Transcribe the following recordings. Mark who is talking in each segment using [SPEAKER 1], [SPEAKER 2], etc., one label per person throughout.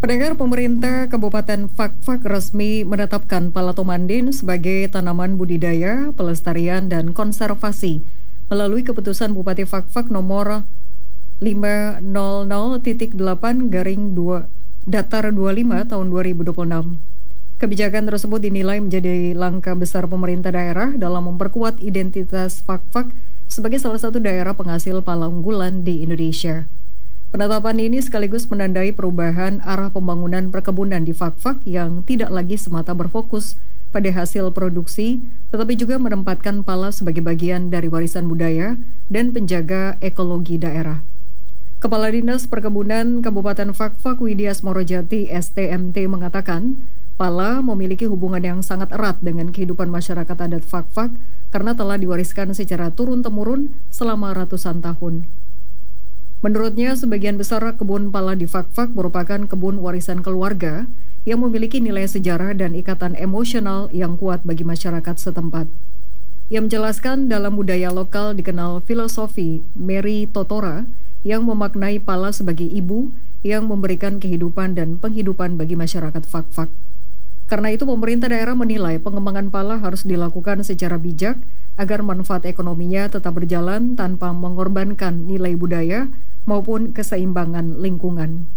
[SPEAKER 1] Pendengar, pemerintah Kabupaten Fakfak resmi menetapkan pala tomandin sebagai tanaman budidaya, pelestarian, dan konservasi melalui keputusan Bupati Fakfak nomor 500.8 Datar 25 tahun 2026. Kebijakan tersebut dinilai menjadi langkah besar pemerintah daerah dalam memperkuat identitas Fakfak sebagai salah satu daerah penghasil pala unggulan di Indonesia. Penetapan ini sekaligus menandai perubahan arah pembangunan perkebunan di Fakfak yang tidak lagi semata berfokus pada hasil produksi, tetapi juga menempatkan pala sebagai bagian dari warisan budaya dan penjaga ekologi daerah. Kepala Dinas Perkebunan Kabupaten Fakfak Widya Asmorojati STMT mengatakan, pala memiliki hubungan yang sangat erat dengan kehidupan masyarakat adat Fakfak karena telah diwariskan secara turun-temurun selama ratusan tahun. Menurutnya, sebagian besar kebun pala di Fakfak merupakan kebun warisan keluarga yang memiliki nilai sejarah dan ikatan emosional yang kuat bagi masyarakat setempat. Ia menjelaskan dalam budaya lokal dikenal filosofi Mary Totora yang memaknai pala sebagai ibu yang memberikan kehidupan dan penghidupan bagi masyarakat Fakfak. Karena itu, pemerintah daerah menilai pengembangan pala harus dilakukan secara bijak agar manfaat ekonominya tetap berjalan tanpa mengorbankan nilai budaya maupun keseimbangan lingkungan.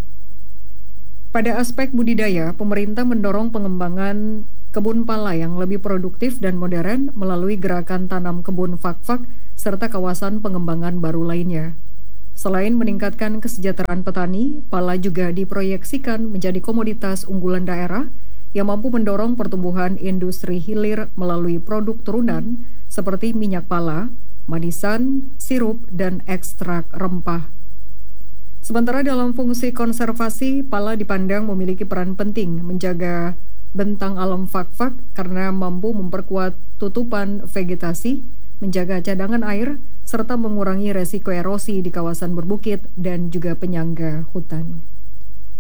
[SPEAKER 1] Pada aspek budidaya, pemerintah mendorong pengembangan kebun pala yang lebih produktif dan modern melalui gerakan tanam kebun Fakfak serta kawasan pengembangan baru lainnya. Selain meningkatkan kesejahteraan petani, pala juga diproyeksikan menjadi komoditas unggulan daerah yang mampu mendorong pertumbuhan industri hilir melalui produk turunan seperti minyak pala, manisan, sirup, dan ekstrak rempah. Sementara dalam fungsi konservasi, pala dipandang memiliki peran penting menjaga bentang alam Fakfak karena mampu memperkuat tutupan vegetasi, menjaga cadangan air, serta mengurangi resiko erosi di kawasan berbukit dan juga penyangga hutan.